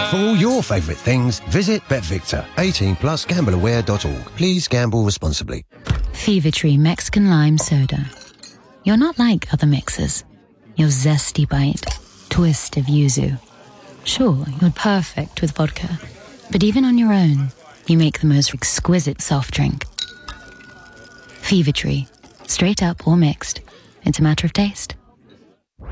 For all your favourite things, visit BetVictor. 18 plus gambleaware.org. Please gamble responsibly. Fever Tree Mexican Lime Soda. You're not like other mixers. Your zesty bite, twist of yuzu. Sure, you're perfect with vodka. But even on your own, you make the most exquisite soft drink. Fever Tree. Straight up or mixed. It's a matter of taste.